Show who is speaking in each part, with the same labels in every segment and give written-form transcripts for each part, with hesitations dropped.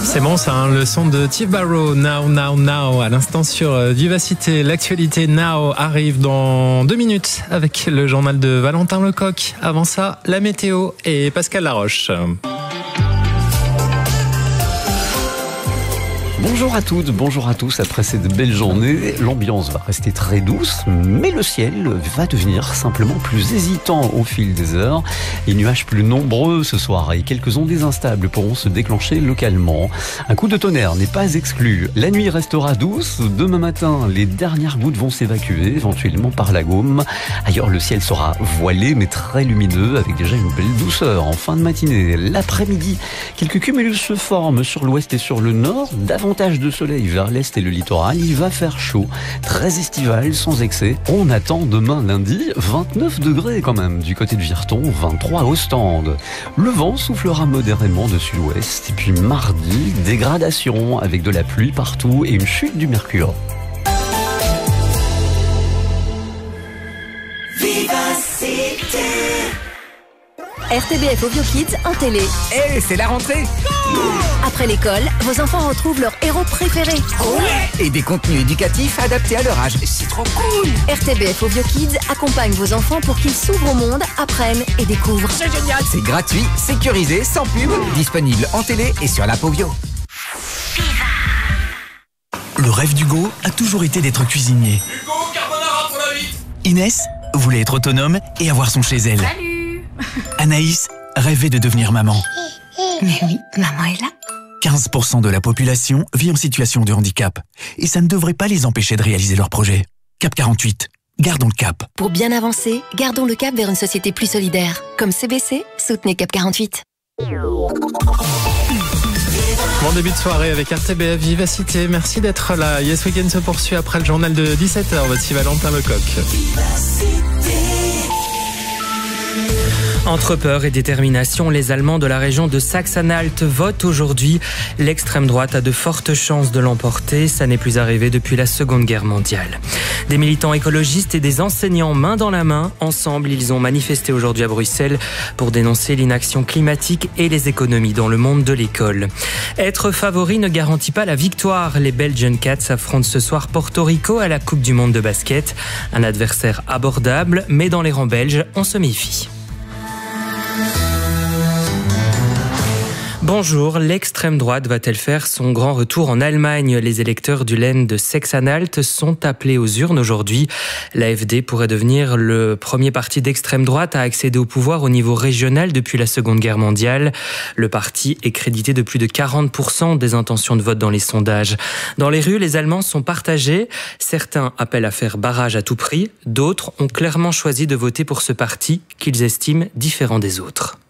Speaker 1: C'est bon, ça, le son de Steve Barrow, Now. À l'instant sur Vivacité, l'actualité Now arrive dans 2 minutes avec le journal de Valentin Lecoq. Avant ça, la météo et Pascal Laroche.
Speaker 2: Bonjour à toutes, bonjour à tous. Après cette belle journée, l'ambiance va rester très douce, mais le ciel va devenir simplement plus hésitant au fil des heures. Les nuages plus nombreux ce soir et quelques ondées instables pourront se déclencher localement. Un coup de tonnerre n'est pas exclu. La nuit restera douce. Demain matin, les dernières gouttes vont s'évacuer, éventuellement par la Gaume. Ailleurs, le ciel sera voilé, mais très lumineux, avec déjà une belle douceur en fin de matinée. L'après-midi, quelques cumulus se forment sur l'ouest et sur le nord. Davantage de soleil vers l'est et le littoral, il va faire chaud, très estival, sans excès. On attend demain lundi 29 degrés quand même du côté de Virton, 23 au Stand. Le vent soufflera modérément de sud-ouest. Et puis mardi, dégradation avec de la pluie partout et une chute du mercure.
Speaker 3: RTBF Ovio Kids en télé.
Speaker 4: C'est la rentrée.
Speaker 3: Après l'école, vos enfants retrouvent leur héros préféré.
Speaker 4: Et des contenus éducatifs adaptés à leur âge. C'est trop cool.
Speaker 3: RTBF Ovio Kids accompagne vos enfants pour qu'ils s'ouvrent au monde, apprennent et découvrent.
Speaker 4: C'est génial. C'est gratuit, sécurisé, sans pub. Disponible en télé et sur l'app Ovio.
Speaker 5: Le rêve d'Hugo a toujours été d'être cuisinier.
Speaker 6: Hugo, carbonara pour la vite.
Speaker 5: Inès voulait être autonome et avoir son chez elle.
Speaker 7: Salut.
Speaker 5: Anaïs rêvait de devenir maman.
Speaker 7: Mais oui, maman est là.
Speaker 5: 15% de la population vit en situation de handicap. Et ça ne devrait pas les empêcher de réaliser leurs projets. Cap 48. Gardons le cap.
Speaker 3: Pour bien avancer, gardons le cap vers une société plus solidaire. Comme CBC, soutenez Cap 48.
Speaker 1: Bon début de soirée avec RTBF Vivacité. Merci d'être là. Yes Weekend se poursuit après le journal de 17h. Voici Valentin Lecoq.
Speaker 8: Entre peur et détermination, les Allemands de la région de Saxe-Anhalt votent aujourd'hui. L'extrême droite a de fortes chances de l'emporter. Ça n'est plus arrivé depuis la Seconde Guerre mondiale. Des militants écologistes et des enseignants main dans la main. Ensemble, ils ont manifesté aujourd'hui à Bruxelles pour dénoncer l'inaction climatique et les économies dans le monde de l'école. Être favori ne garantit pas la victoire. Les Belgian Cats affrontent ce soir Porto Rico à la Coupe du Monde de basket. Un adversaire abordable, mais dans les rangs belges, on se méfie. Bonjour, l'extrême droite va-t-elle faire son grand retour en Allemagne ? Les électeurs du Land de Saxe-Anhalt sont appelés aux urnes aujourd'hui. L'AfD pourrait devenir le premier parti d'extrême droite à accéder au pouvoir au niveau régional depuis la Seconde Guerre mondiale. Le parti est crédité de plus de 40% des intentions de vote dans les sondages. Dans les rues, les Allemands sont partagés. Certains appellent à faire barrage à tout prix. D'autres ont clairement choisi de voter pour ce parti qu'ils estiment différent des autres.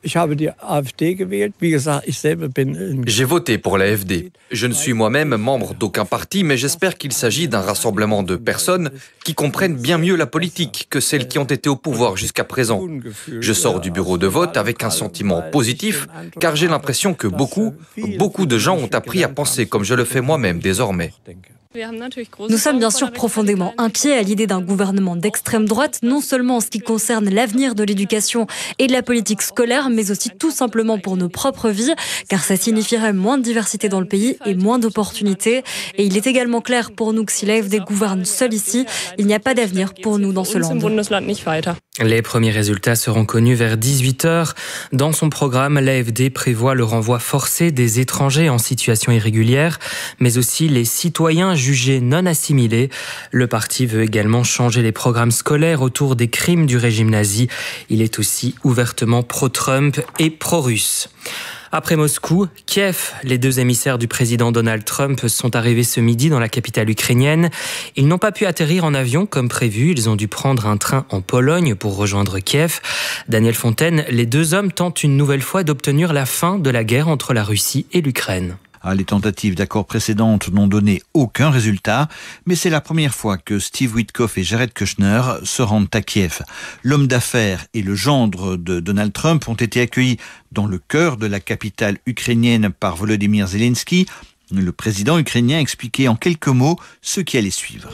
Speaker 9: J'ai voté pour l'AfD. Je ne suis moi-même membre d'aucun parti, mais j'espère qu'il s'agit d'un rassemblement de personnes qui comprennent bien mieux la politique que celles qui ont été au pouvoir jusqu'à présent. Je sors du bureau de vote avec un sentiment positif, car j'ai l'impression que beaucoup de gens ont appris à penser comme je le fais moi-même désormais.
Speaker 10: Nous sommes bien sûr profondément inquiets à l'idée d'un gouvernement d'extrême droite, non seulement en ce qui concerne l'avenir de l'éducation et de la politique scolaire, mais aussi tout simplement pour nos propres vies, car ça signifierait moins de diversité dans le pays et moins d'opportunités. Et il est également clair pour nous que si l'AfD gouverne seule ici, il n'y a pas d'avenir pour nous dans ce land.
Speaker 8: Les premiers résultats seront connus vers 18h. Dans son programme, l'AfD prévoit le renvoi forcé des étrangers en situation irrégulière, mais aussi les citoyens jugés non assimilés. Le parti veut également changer les programmes scolaires autour des crimes du régime nazi. Il est aussi ouvertement pro-Trump et pro-russe. Après Moscou, Kiev, les 2 émissaires du président Donald Trump sont arrivés ce midi dans la capitale ukrainienne. Ils n'ont pas pu atterrir en avion comme prévu. Ils ont dû prendre un train en Pologne pour rejoindre Kiev. Daniel Fontaine, les 2 hommes tentent une nouvelle fois d'obtenir la fin de la guerre entre la Russie et l'Ukraine.
Speaker 11: Les tentatives d'accord précédentes n'ont donné aucun résultat, mais c'est la première fois que Steve Witkoff et Jared Kushner se rendent à Kiev. L'homme d'affaires et le gendre de Donald Trump ont été accueillis dans le cœur de la capitale ukrainienne par Volodymyr Zelensky. Le président ukrainien expliquait en quelques mots ce qui allait suivre.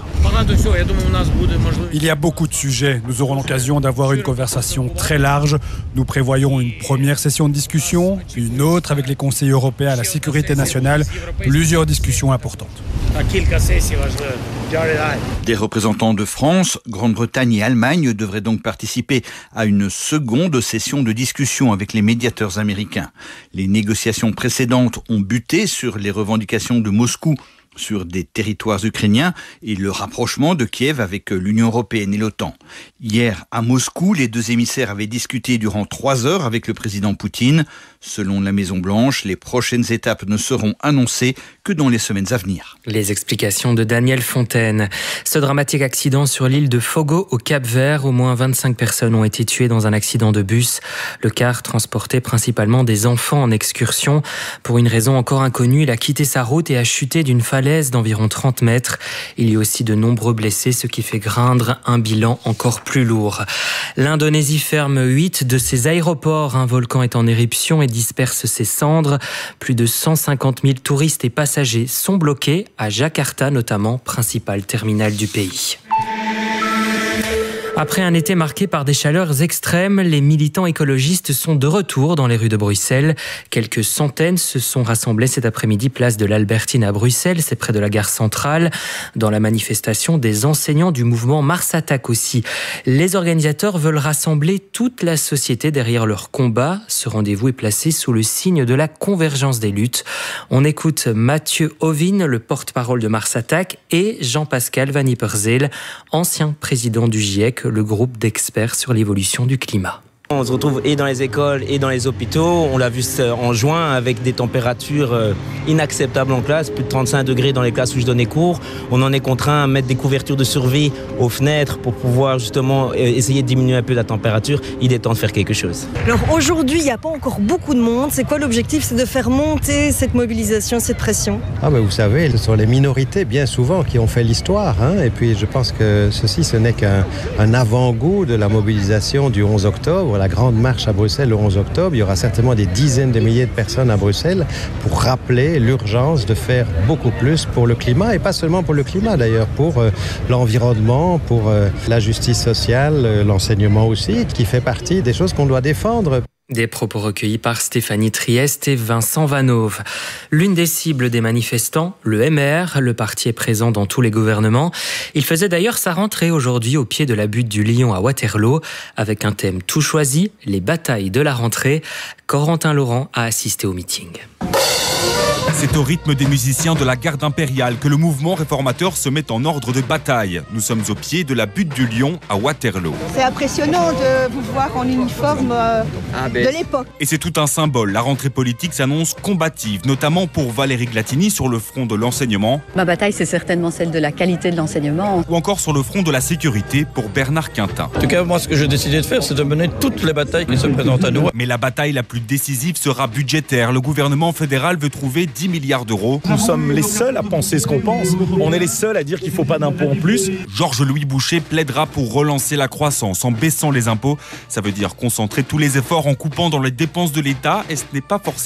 Speaker 12: Il y a beaucoup de sujets. Nous aurons l'occasion d'avoir une conversation très large. Nous prévoyons une première session de discussion, une autre avec les conseillers européens à la sécurité nationale, plusieurs discussions importantes.
Speaker 11: Des représentants de France, Grande-Bretagne et Allemagne devraient donc participer à une seconde session de discussion avec les médiateurs américains. Les négociations précédentes ont buté sur les revendications de Moscou sur des territoires ukrainiens et le rapprochement de Kiev avec l'Union européenne et l'OTAN. Hier, à Moscou, les deux émissaires avaient discuté durant 3 heures avec le président Poutine. Selon la Maison-Blanche, les prochaines étapes ne seront annoncées que dans les semaines à venir.
Speaker 8: Les explications de Daniel Fontaine. Ce dramatique accident sur l'île de Fogo au Cap-Vert, au moins 25 personnes ont été tuées dans un accident de bus. Le car transportait principalement des enfants en excursion. Pour une raison encore inconnue, il a quitté sa route et a chuté d'une falaise d'environ 30 mètres. Il y a aussi de nombreux blessés, ce qui fait craindre un bilan encore plus lourd. L'Indonésie ferme 8 de ses aéroports. Un volcan est en éruption et disperse ses cendres. Plus de 150 000 touristes et passagers sont bloqués à Jakarta notamment, principal terminal du pays. Après un été marqué par des chaleurs extrêmes, les militants écologistes sont de retour dans les rues de Bruxelles. Quelques centaines se sont rassemblés cet après-midi place de l'Albertine à Bruxelles, c'est près de la gare centrale. Dans la manifestation, des enseignants du mouvement Mars Attack aussi. Les organisateurs veulent rassembler toute la société derrière leur combat. Ce rendez-vous est placé sous le signe de la convergence des luttes. On écoute Mathieu Ovin, le porte-parole de Mars Attack, et Jean-Pascal Van Yperseel, ancien président du GIEC, le groupe d'experts sur l'évolution du climat.
Speaker 13: On se retrouve et dans les écoles et dans les hôpitaux. On l'a vu en juin avec des températures inacceptables en classe, plus de 35 degrés dans les classes où je donnais cours. On en est contraint à mettre des couvertures de survie aux fenêtres pour pouvoir justement essayer de diminuer un peu la température. Il est temps de faire quelque chose.
Speaker 14: Alors aujourd'hui, il n'y a pas encore beaucoup de monde. C'est quoi l'objectif? C'est de faire monter cette mobilisation, cette pression?
Speaker 15: Mais vous savez, ce sont les minorités bien souvent qui ont fait l'histoire. Et puis je pense que ce n'est qu'un avant-goût de la mobilisation du 11 octobre. La grande marche à Bruxelles le 11 octobre, il y aura certainement des dizaines de milliers de personnes à Bruxelles pour rappeler l'urgence de faire beaucoup plus pour le climat, et pas seulement pour le climat d'ailleurs, pour l'environnement, pour la justice sociale, l'enseignement aussi, qui fait partie des choses qu'on doit défendre.
Speaker 8: Des propos recueillis par Stéphanie Trieste et Vincent Vanove. L'une des cibles des manifestants, le MR, le parti est présent dans tous les gouvernements. Il faisait d'ailleurs sa rentrée aujourd'hui au pied de la butte du Lion à Waterloo, avec un thème tout choisi, les batailles de la rentrée. Corentin Laurent a assisté au meeting.
Speaker 16: C'est au rythme des musiciens de la garde impériale que le mouvement réformateur se met en ordre de bataille. Nous sommes au pied de la butte du Lion à Waterloo.
Speaker 17: C'est impressionnant de vous voir en uniforme de l'époque.
Speaker 16: Et c'est tout un symbole. La rentrée politique s'annonce combative, notamment pour Valérie Glatini sur le front de l'enseignement.
Speaker 18: Ma bataille, c'est certainement celle de la qualité de l'enseignement.
Speaker 16: Ou encore sur le front de la sécurité pour Bernard Quintin.
Speaker 19: En tout cas, moi, ce que j'ai décidé de faire, c'est de mener toutes les batailles qui se présentent à nous.
Speaker 16: Mais la bataille la plus décisive sera budgétaire. Le gouvernement fédéral veut trouver 10 milliards d'euros.
Speaker 20: Nous sommes les seuls à penser ce qu'on pense. On est les seuls à dire qu'il ne faut pas d'impôts en plus.
Speaker 16: Georges-Louis Boucher plaidera pour relancer la croissance en baissant les impôts. Ça veut dire concentrer tous les efforts en coupant dans les dépenses de l'État, et ce n'est pas forcément